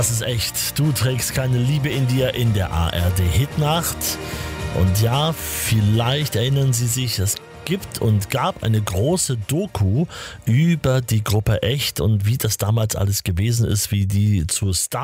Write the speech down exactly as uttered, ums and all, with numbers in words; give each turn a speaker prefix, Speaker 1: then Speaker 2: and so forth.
Speaker 1: Das ist echt. Du trägst keine Liebe in dir in der A R D-Hitnacht. Und ja, vielleicht erinnern Sie sich, es gibt und gab eine große Doku über die Gruppe Echt und wie das damals alles gewesen ist, wie die zu Star